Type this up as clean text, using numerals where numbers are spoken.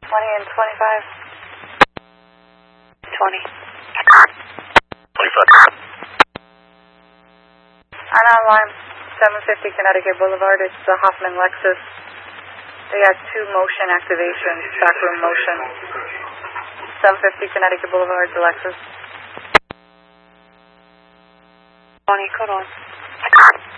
20 and 25. 20. 25. I'm on line 750 Connecticut Boulevard. It's the Hoffman Lexus. They had 2 motion activations, backroom motion. 750 Connecticut Boulevard, the Lexus. 20, code on.